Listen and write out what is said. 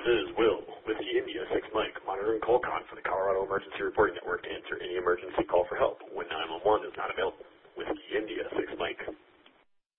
is Will with the India 6 Mike, monitoring call con for the Colorado Emergency Reporting Network to answer any emergency call for help when 911 is not available.